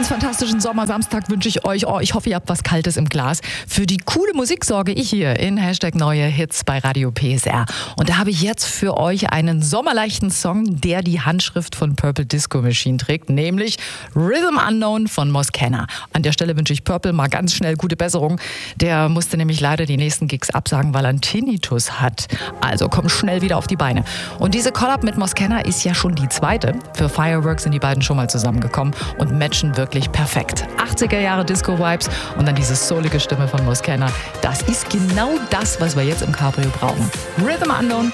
ganz fantastischen Sommersamstag wünsche ich euch. Ich hoffe, ihr habt was Kaltes im Glas. Für die coole Musik sorge ich hier in #Neue Hits bei Radio PSR. Und da habe ich jetzt für euch einen sommerleichten Song, der die Handschrift von Purple Disco Machine trägt, nämlich Rhythm Unknown von Moscana. An der Stelle wünsche ich Purple mal ganz schnell gute Besserung. Der musste nämlich leider die nächsten Gigs absagen, weil er einen Tinnitus hat. Also komm schnell wieder auf die Beine. Und diese Collab mit Moscana ist ja schon die zweite. Für Fireworks sind die beiden schon mal zusammengekommen und matchen wirklich perfekt. 80er Jahre Disco-Vibes und dann diese soulige Stimme von Moscana. Das ist genau das, was wir jetzt im Cabrio brauchen. Rhythm Unknown